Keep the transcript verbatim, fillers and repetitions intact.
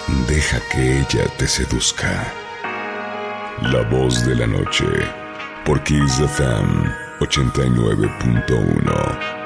Deja que ella te seduzca. La voz de la noche, por Kiss F M ochenta y nueve punto uno.